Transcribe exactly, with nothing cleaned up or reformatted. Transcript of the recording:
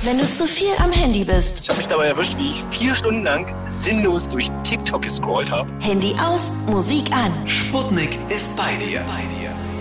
Wenn du zu viel am Handy bist. Ich habe mich dabei erwischt, wie ich vier Stunden lang sinnlos durch TikTok gescrollt habe. Handy aus, Musik an. Sputnik ist bei dir. Bei dir.